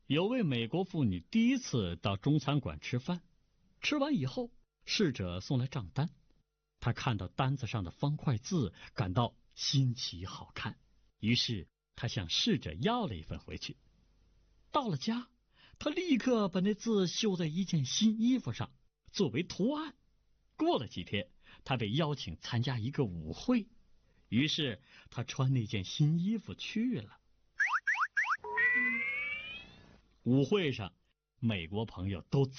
有位美国妇女第一次到中餐馆吃饭，吃完以后，侍者送来账单。她看到单子上的方块字，感到新奇好看，于是她向侍者要了一份回去。到了家，她立刻把那字绣在一件新衣服上，作为图案。过了几天，她被邀请参加一个舞会，于是她穿那件新衣服去了。舞会上，美国朋友都